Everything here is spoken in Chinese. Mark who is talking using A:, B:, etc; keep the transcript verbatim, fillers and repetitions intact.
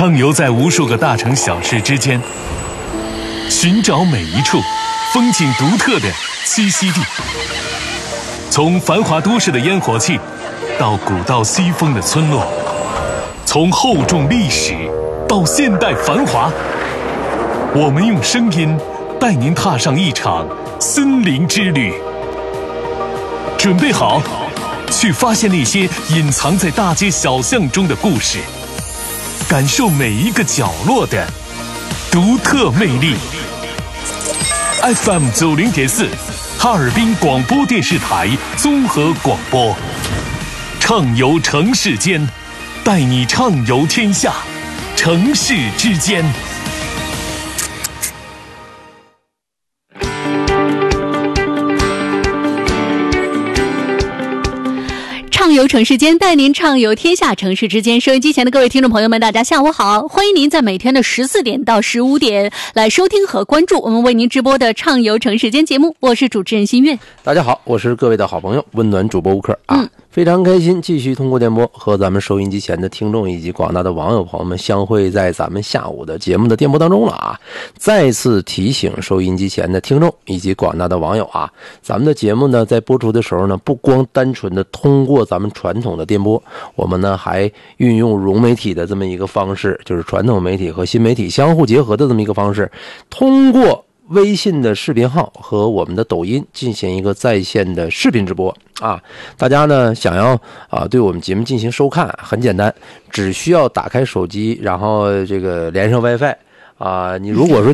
A: 畅游在无数个大城小市之间，寻找每一处风景独特的栖息地。从繁华都市的烟火气，到古道西风的村落，从厚重历史到现代繁华，我们用声音带您踏上一场森林之旅。准备好，去发现那些隐藏在大街小巷中的故事，感受每一个角落的独特魅力。F M 九零点四，哈尔滨广播电视台综合广播，畅游城市间，带你畅游天下，城市之间。
B: 畅游城市间，带您畅游天下，城市之间。收音机前的各位听众朋友们，大家下午好，欢迎您在每天的十四点到十五点来收听和关注我们为您直播的畅游城市间节目，我是主持人新月。
C: 大家好，我是各位的好朋友温暖主播吴克啊、
B: 嗯，
C: 非常开心继续通过电波和咱们收音机前的听众以及广大的网友朋友们相会在咱们下午的节目的电波当中了啊！再次提醒收音机前的听众以及广大的网友啊，咱们的节目呢在播出的时候呢，不光单纯的通过咱们传统的电波，我们呢还运用融媒体的这么一个方式，就是传统媒体和新媒体相互结合的这么一个方式，通过微信的视频号和我们的抖音进行一个在线的视频直播啊！大家呢想要啊对我们节目进行收看，很简单，只需要打开手机，然后这个连上 WiFi 啊，你如果说